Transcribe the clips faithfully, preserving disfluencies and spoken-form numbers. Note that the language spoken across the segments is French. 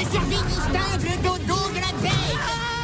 La survie distingue le dodo de la veille.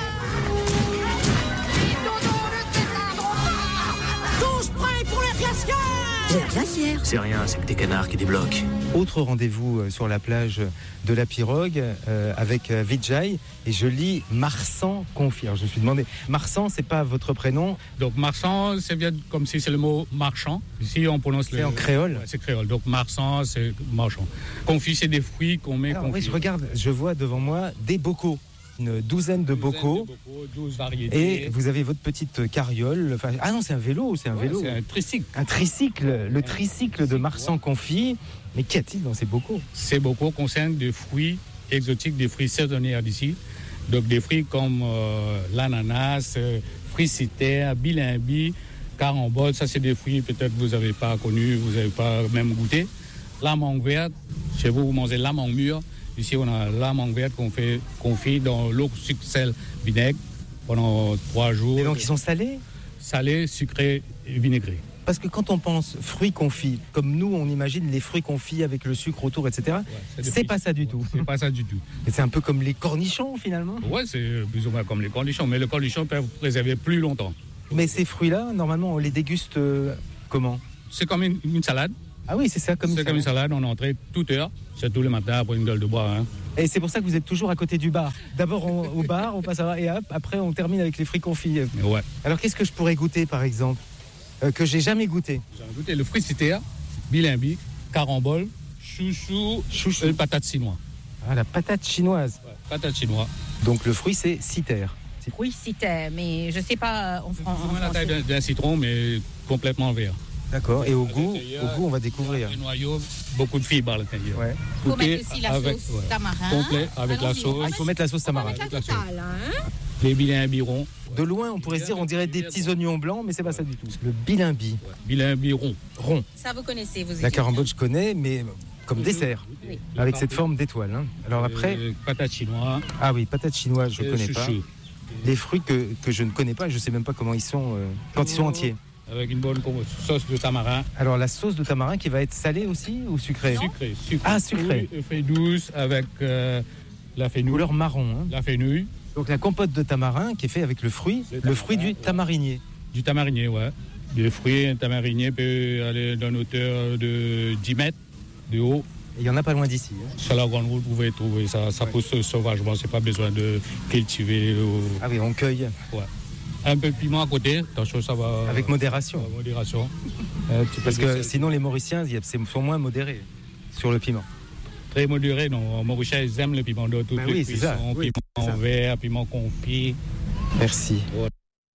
Les dodos de cet endroit. Tous prêts pour la glacière. La glacière. C'est rien, c'est que des canards qui débloquent. Autre rendez-vous sur la plage de la Pirogue euh, avec Vijay et je lis Marsan Confi. Alors je me suis demandé, Marsan, c'est pas votre prénom? Donc Marsan, c'est bien comme si c'est le mot marchand. Ici on prononce c'est le. en créole. Ouais, c'est créole. Donc Marsan, c'est marchand. Confit, c'est des fruits qu'on met. Alors, oui, je regarde, je vois devant moi des bocaux. Une douzaine de bocaux, douze variétés. Et vous avez votre petite carriole. Enfin, ah non, c'est un vélo, c'est un ouais, vélo. C'est un tricycle. Un tricycle, le tricycle de Marsan Confi. Mais qu'y a-t-il dans ces bocaux? Ces bocaux concernent des fruits exotiques, des fruits saisonniers d'ici. Donc des fruits comme euh, l'ananas, euh, fruits citerres, bilimbi, carambole. Ça, c'est des fruits peut-être que vous n'avez pas connus, vous n'avez pas même goûté. La mangue verte, chez vous, vous mangez la mangue mûre. Ici, on a la mangue verte qu'on fait confit dans l'eau, sucre, sel, vinaigre pendant trois jours. Et donc, ils sont salés? Salés, sucrés et vinaigrés. Parce que quand on pense fruits confits, comme nous, on imagine les fruits confits avec le sucre autour, et cetera. Ouais, c'est c'est pas ça du tout. C'est pas ça du tout. Et c'est un peu comme les cornichons, finalement. Ouais, c'est plus ou moins comme les cornichons, mais le cornichon peut préserver plus longtemps. Mais ces fruits-là, normalement, on les déguste euh, comment? C'est comme une, une salade. Ah oui, c'est ça, comme une salade. C'est comme une salade, on entrée toute heure, c'est tous les matins après une gueule de bois. Hein. Et c'est pour ça que vous êtes toujours à côté du bar. D'abord on, au bar, on passe à et hop, après on termine avec les fruits confits. Ouais. Alors qu'est-ce que je pourrais goûter, par exemple, euh, que j'ai jamais goûté? J'ai goûté le fruit citerre, bilimbi, carambole, chouchou, chouchou. Et le patate chinoise. Ah, la patate chinoise. Ouais, patate chinoise. Donc le fruit, c'est citerre. Oui, citerre, mais je sais pas en, en, en français. La taille d'un, d'un citron, mais complètement vert. D'accord, et au goût, au goût, on va découvrir. Le noyau, beaucoup de fibres à l'intérieur. Ouais. Il faut mettre aussi la avec, sauce ouais. tamarin. Complet, avec Alors, la sauce. Ah, il faut mettre la sauce tamarin. On va mettre la totale, hein. Les bilimbi ronds. De loin, on pourrait se dire, on dirait des petits oignons blancs, mais c'est pas ça du tout. Le bilimbi. Ouais. Bilimbi rond. Rond. Ça, vous connaissez, vous. La carambole, je connais, mais comme oui. dessert. Oui. Avec cette forme d'étoile. Hein. Alors après. Euh, patate chinoise. Ah oui, patate chinoise, je ne connais chouchou. pas. Les fruits que, que je ne connais pas, je ne sais même pas comment ils sont euh, quand ils sont entiers. Avec une bonne sauce de tamarin. Alors la sauce de tamarin qui va être salée aussi ou sucrée? Sucrée. Sucré. Ah, sucrée. Oui, fait douce avec euh, la fenouil. Couleur marron. Hein. La fenouil. Donc la compote de tamarin qui est faite avec le fruit, le tamarin, fruit du tamarinier. Du tamarinier, ouais. Le fruit, un tamarinier peut aller d'une hauteur de dix mètres de haut. Il n'y en a pas loin d'ici. Hein. Sur la grande route, vous pouvez trouver ça. Ça ouais. pousse sauvagement, c'est pas besoin de cultiver. Ou... Ah oui, on cueille. Ouais. Un peu de piment à côté, attention, ça va. Avec modération. Avec modération. Parce que sinon, les Mauriciens sont moins modérés sur le piment. Très modérés, non. Les Mauriciens, ils aiment le piment d'eau. Toutes ben les oui, cuissons, c'est ça. Oui, piment c'est ça. vert, piment confit. Merci. Ouais.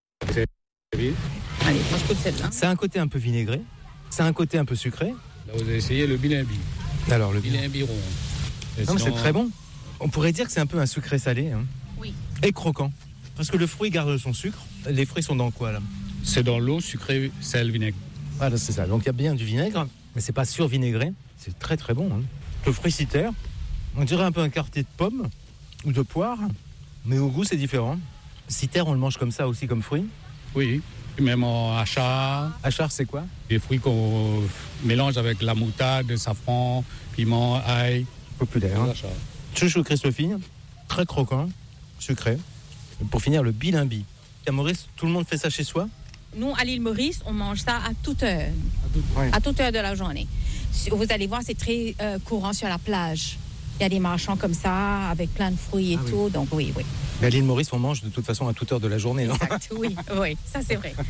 Allez, moi je goûte celle-là. C'est un côté un peu vinaigré, c'est un côté un peu sucré. Là, vous avez essayé le bilimbi. Alors, le bilimbi rond. Non, sinon... mais c'est très bon. On pourrait dire que c'est un peu un sucré salé. Hein. Oui. Et croquant. Parce que le fruit garde son sucre. Les fruits sont dans quoi là? C'est dans l'eau, sucré, sel, vinaigre. Voilà, c'est ça. Donc il y a bien du vinaigre, mais c'est pas survinaigré. C'est très très bon. Hein. Le fruit citerre, on dirait un peu un quartier de pomme ou de poire, mais au goût c'est différent. Citerre, on le mange comme ça aussi comme fruit? Oui, même en achar. Achar, c'est quoi? Des fruits qu'on mélange avec la moutarde, safran, piment, ail. Populaire. Hein. Chouchou Christophine, très croquant, sucré. Pour finir, le bilimbi. À Maurice, tout le monde fait ça chez soi? Nous, à l'île Maurice, on mange ça à toute heure. À toute, oui. à toute heure de la journée. Vous allez voir, c'est très euh, courant sur la plage. Il y a des marchands comme ça, avec plein de fruits et ah, tout. Oui. Donc, oui, oui. Mais à l'île Maurice, on mange de toute façon à toute heure de la journée, non? Exact, oui, oui, ça c'est vrai.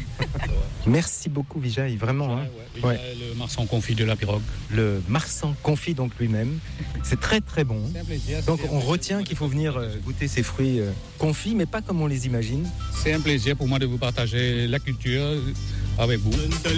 Merci beaucoup, Vijay, vraiment. Hein. Ouais, ouais. Ouais. Le marsan confit de la Pirogue. Le marsan confit donc lui-même. C'est très très bon. C'est un plaisir, donc on retient qu'il faut venir euh, goûter ces fruits euh, confits, mais pas comme on les imagine. C'est un plaisir pour moi de vous partager la culture avec vous.